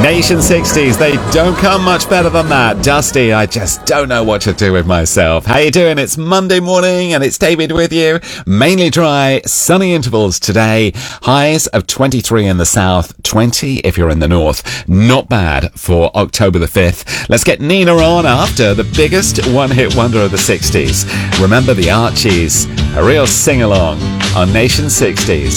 Nation 60s, they don't come much better than that. Dusty, I just don't know what to do with myself. How you doing? It's Monday morning and it's David with you. Mainly dry, sunny intervals today. Highs of 23 in the south, 20 if you're in the north. Not bad for October the 5th. Let's get Nina on after the biggest one-hit wonder of the 60s. Remember the Archies, a real sing-along on Nation 60s.